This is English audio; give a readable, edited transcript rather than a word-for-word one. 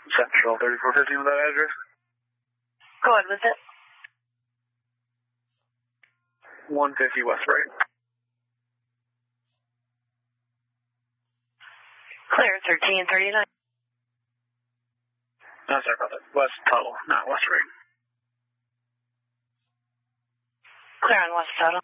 Central 3415 with that address. Go ahead with it. 150 West Right. Clear 1339. No, sorry about that. West Tuttle, not West Right. Clear on West Tuttle.